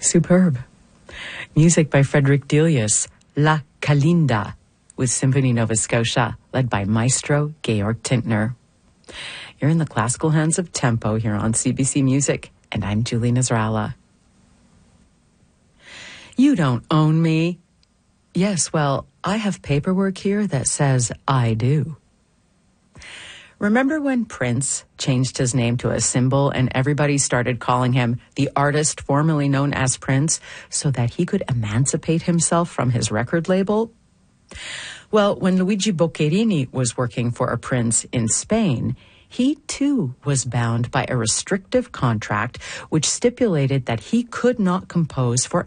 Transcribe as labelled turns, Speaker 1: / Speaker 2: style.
Speaker 1: Superb. Music by Frederick Delius, La Calinda, with Symphony Nova Scotia, led by Maestro Georg Tintner. You're in the classical hands of tempo here on CBC Music, and I'm Julie Nasrallah. You don't own me. Yes, well, I have paperwork here that says I do. Remember when Prince changed his name to a symbol and everybody started calling him the artist formerly known as Prince so that he could emancipate himself from his record label? Well, when Luigi Boccherini was working for a prince in Spain, he too was bound by a restrictive contract which stipulated that he could not compose for